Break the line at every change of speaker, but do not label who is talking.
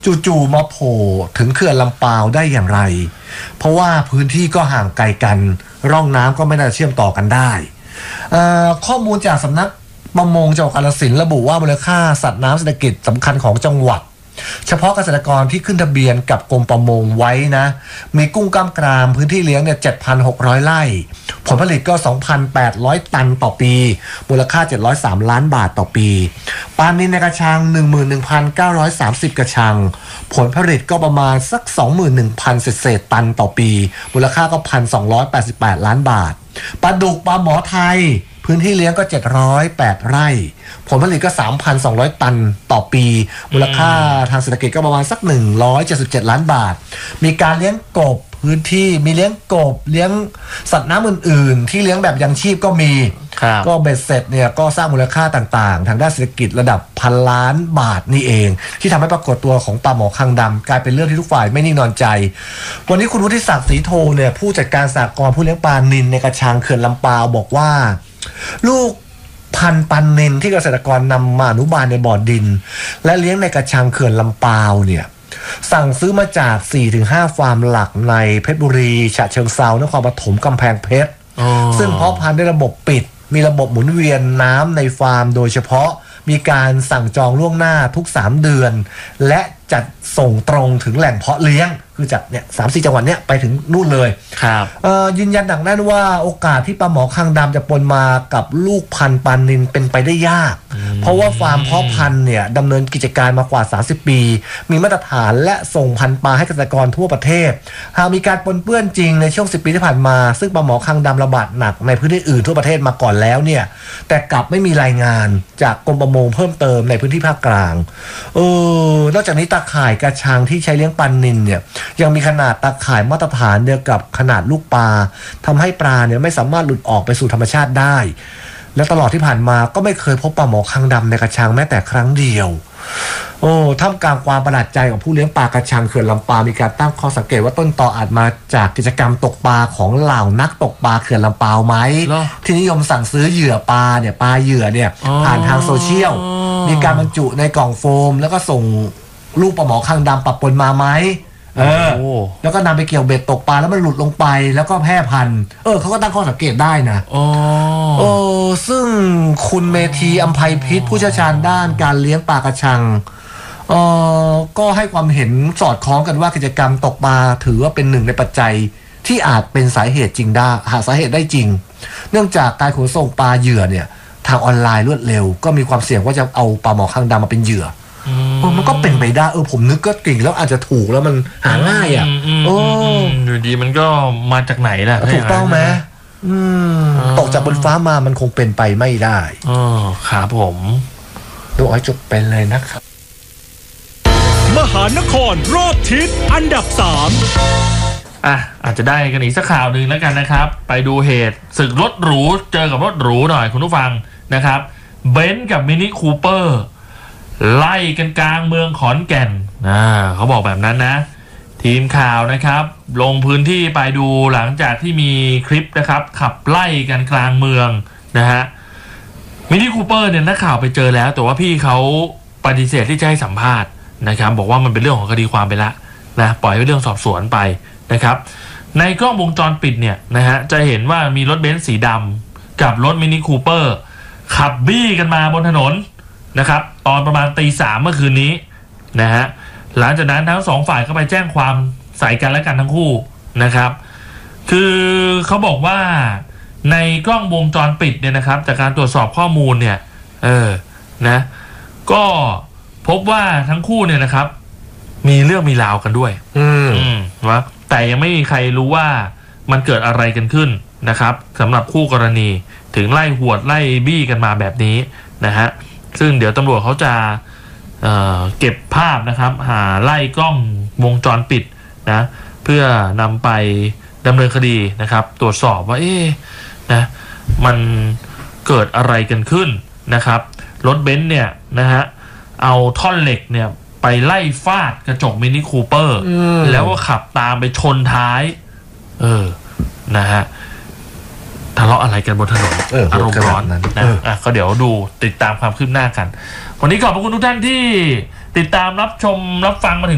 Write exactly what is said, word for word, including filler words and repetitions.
จู่ๆมาโผล่ถึงเขื่อนลำปาวได้อย่างไรเพราะว่าพื้นที่ก็ห่างไกลกันร่องน้ำก็ไม่น่าเชื่อมต่อกันได้ข้อมูลจากสำนักประมงจังหวัดกาฬสินธุ์ระบุว่ามูลค่าสัตว์น้ำเศรษฐกิจสำคัญของจังหวัดเฉพาะเกษตรกรที่ขึ้นทะเบียนกับกรมประมงไว้นะมีกุ้งกล้ามกรามพื้นที่เลี้ยงเนี่ย เจ็ดพันหกร้อย ไร่ผลผลิตก็ สองพันแปดร้อย ตันต่อปีมูลค่าเจ็ดร้อยสามล้านบาทต่อปีปลานิลในกระชัง หนึ่งหมื่นหนึ่งพันเก้าร้อยสามสิบ กระชังผลผลิตก็ประมาณสัก สองหมื่นหนึ่งพัน เศษๆตันต่อปีมูลค่าก็ หนึ่งพันสองร้อยแปดสิบแปด ล้านบาทปลาดุกปลาหมอไทยพื้นที่เลี้ยงก็เจ็ดร้อยแปดไร่ผลผลิตก็ สามพันสองร้อย ตันต่อปีมูลค่าทางเศรษฐกิจก็ประมาณสักหนึ่งร้อยเจ็ดสิบเจ็ดล้านบาทมีการเลี้ยงกบพื้นที่มีเลี้ยงกบเลี้ยงสัตว์น้ำอื่นๆที่เลี้ยงแบบยังชีพก็มีก็เบ็ดเสร็จเนี่ยก็สร้างมูลค่าต่างๆทางด้านเศรษฐกิจระดับพันล้านบาทนี่เองที่ทำให้ปรากฏตัวของปลาหมอคางดำกลายเป็นเรื่องที่ทุกฝ่ายไม่นิ่งนอนใจวันนี้คุณวุฒิศักดิ์ศรีโทเนี่ยผู้จัดการสหกรณ์ผู้เลี้ยงปลานิลในกระชังเขื่อนลำปาวบอกว่าลูกพันธุ์ปลานิลที่เกษตรกรนำมาอนุบาลในบ่อดินและเลี้ยงในกระชังเขื่อนลำปาวเนี่ยสั่งซื้อมาจาก สี่ถึงห้า ฟาร์มหลักในเพชรบุรีฉะเชิงเทรานครปฐมกำแพงเพชรซึ่งเพาะพันธุ์ด้วยระบบปิดมีระบบหมุนเวียนน้ำในฟาร์มโดยเฉพาะมีการสั่งจองล่วงหน้าทุกสามเดือนและจัดส่งตรงถึงแหล่งเพาะเลี้ยงคือจากเนี่ยสามสี่จังหวัดเนี่ยไปถึงนู่นเลยครับยืนยันหนักแน่นว่าโอกาสที่ปลาหมอคางดำจะปนมากับลูกพันธุ์ปลานิลเป็นไปได้ยากเพราะว่าฟาร์มเพาะพันธุ์เนี่ยดำเนินกิจการมากว่าสามสิบปีมีมาตรฐานและส่งพันธุ์ปลาให้เกษตรกรทั่วประเทศหากมีการปนเปื้อนจริงในช่วงสิบปีที่ผ่านมาซึ่งปลาหมอคางดำระบาดหนักในพื้นที่อื่นทั่วประเทศมาก่อนแล้วเนี่ยแต่กลับไม่มีรายงานจากกรมประมงเพิ่มเติมในพื้นที่ภาคกลางเออนอกจากนี้ตาข่ายกระชังที่ใช้เลี้ยงปลานิลเนี่ยยังมีขนาดตาข่ายมาตรฐานเดียวกับขนาดลูกปลาทำให้ปลาเนี่ยไม่สามารถหลุดออกไปสู่ธรรมชาติได้และตลอดที่ผ่านมาก็ไม่เคยพบปลาหมอคางดำในกระชังแม้แต่ครั้งเดียวโอ้ท่ามกลางความประหลาดใจของผู้เลี้ยงปลากระชังเขื่อนลำปาวมีการตั้งข้อสังเกตว่าต้นตออาจมาจากกิจกรรมตกปลาของเหล่านักตกปลาเขื่อนลำปาวไหมที่นิยมสั่งซื้อเหยื่อปลาเนี่ยปลาเหยื่อเนี่ยผ่านทางโซเชียลมีการบรรจุในกล่องโฟมแล้วก็ส่งลูกปลาหมอคางดำปะปนมาไหมเออแล้วก็นำไปเกี่ยวเบ็ดตกปลาแล้วมันหลุดลงไปแล้วก็แพร่พันธุ์เออเขาก็ตั้งข้อสังเกตได้นะอ๋อโอ้ซึ่งคุณเมธีอัมไพพิษผู้เชี่ยวชาญด้านการเลี้ยงปลากระชังเออก็ให้ความเห็นสอดคล้องกันว่ากิจกรรมตกปลาถือว่าเป็นหนึ่งในปัจจัยที่อาจเป็นสาเหตุจริงได้หาสาเหตุได้จริงเนื่องจากการขนส่งปลาเหยื่อเนี่ยทางออนไลน์รวดเร็วก็มีความเสี่ยงว่าจะเอาปลาหมอคางดำมาเป็นเหยื่อมันก็เป็นไปได้เออผมนึกก็กิ่งแล้วอาจจะถูกแล้วมันหาง่ายอ่ะโอ้
อยู่ดีมันก็มาจากไหนล่ะ
ถูกต้องไหมตกจากบนฟ้ามามันคงเป็นไปไม่ได้
อ๋อครับผม
ดูอ้อยจบเป็นเลยนะครับ
มหานครรอบทิศอันดับสาม
อ่ะอาจจะได้กันอีกสักข่าวหนึ่งแล้วกันนะครับไปดูเหตุศึกรถหรูเจอกับรถหรูหน่อยคุณผู้ฟังนะครับเบนซ์กับมินิคูเปอร์ไล่กันกลางเมืองขอนแก่นอ่าเขาบอกแบบนั้นนะทีมข่าวนะครับลงพื้นที่ไปดูหลังจากที่มีคลิปนะครับขับไล่กันกลางเมืองนะฮะมินิคูเปอร์เนี่ยนักข่าวไปเจอแล้วแต่ว่าพี่เขาปฏิเสธที่จะให้สัมภาษณ์นะครับบอกว่ามันเป็นเรื่องของคดีความไปละนะปล่อยให้เรื่องสอบสวนไปนะครับในกล้องวงจรปิดเนี่ยนะฮะจะเห็นว่ามีรถเบนซ์สีดำกับรถมินิคูเปอร์ขับบี้กันมาบนถนนนะครับตอนประมาณตีสามเมื่อคืนนี้นะฮะหลังจากนั้นทั้งสองฝ่ายก็ไปแจ้งความใส่กันและกันทั้งคู่นะครับคือเขาบอกว่าในกล้องวงจรปิดเนี่ยนะครับจากการตรวจสอบข้อมูลเนี่ยเออนะก็พบว่าทั้งคู่เนี่ยนะครับมีเรื่องมีราวกันด้วยอืมวะแต่ยังไม่มีใครรู้ว่ามันเกิดอะไรกันขึ้นนะครับสำหรับคู่กรณีถึงไล่หวดไล่บี้กันมาแบบนี้นะฮะซึ่งเดี๋ยวตำรวจเขาจะเอ่อเก็บภาพนะครับหาไล่กล้องวงจรปิดนะเพื่อนำไปดำเนินคดีนะครับตรวจสอบว่าเอ๊ะนะมันเกิดอะไรกันขึ้นนะครับรถเบนซ์เนี่ยนะฮะเอาท่อนเหล็กเนี่ยไปไล่ฟาดกระจกมินิคูเปอร์แล้วก็ขับตามไปชนท้ายเออนะฮะทะเลาะอะไรกันบนถนน อ, อารมณ์ร้อนนั้นนะอ่ะก็เดี๋ยวดูติดตามความคืบหน้ากันวันนี้ขอบคุณทุกท่านที่ติดตามรับชมรับฟังมาถึง